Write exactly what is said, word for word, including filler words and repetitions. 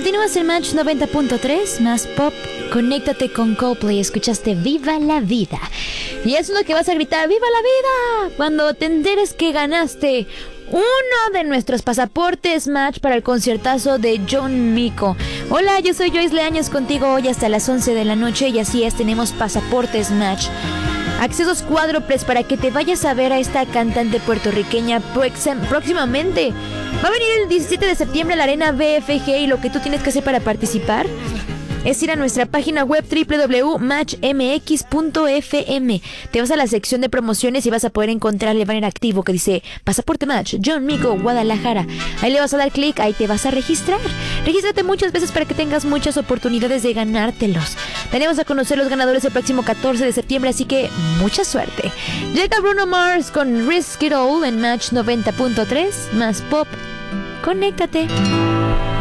Continúas en Match noventa punto tres, más pop. Conéctate con Coldplay. Escuchaste Viva la Vida. Y eso es lo que vas a gritar: ¡Viva la vida! Cuando te enteres que ganaste uno de nuestros pasaportes Match para el conciertazo de John Mico. Hola, yo soy Joyce Leaños, contigo hoy hasta las once de la noche. Y así es, tenemos pasaportes Match, accesos cuádruples para que te vayas a ver a esta cantante puertorriqueña próximamente. Va a venir el diecisiete de septiembre a la Arena B F G, y lo que tú tienes que hacer para participar es ir a nuestra página web doble u doble u doble u punto match m x punto f m. Te vas a la sección de promociones y vas a poder encontrar el banner activo que dice Pasaporte Match, John Mico, Guadalajara. Ahí le vas a dar clic, ahí te vas a registrar. Regístrate muchas veces para que tengas muchas oportunidades de ganártelos. Tenemos a conocer los ganadores el próximo catorce de septiembre, así que mucha suerte. Llega Bruno Mars con Risk It All en Match noventa punto tres, más pop. Conéctate.